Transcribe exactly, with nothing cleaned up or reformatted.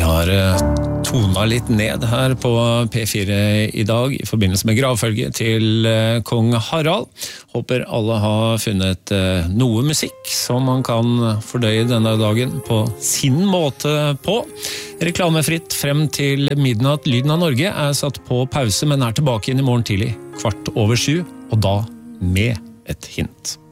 har tona litt ned her på P fire i dag i forbindelse med gravfølge til kong Harald. Håper alle har funnet noe musikk som man kan fordøye denne dagen på sin måte på. Reklamefritt frem til midnatt. Lyden av Norge er satt på pause, men er tilbake inn i morgen tidlig, kvart over sju, og da med et hint.